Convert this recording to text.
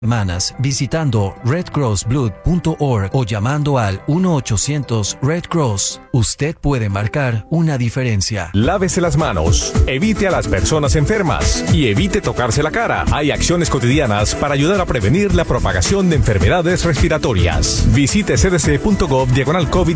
semanas visitando redcrossblood.org o llamando al 1-800-RED Cross. Usted puede marcar una diferencia. Lávese las manos, evite a las personas enfermas y evite tocarse la cara. Hay acciones cotidianas para ayudar a prevenir la propagación de enfermedades respiratorias. Visite cdc.gov/COVID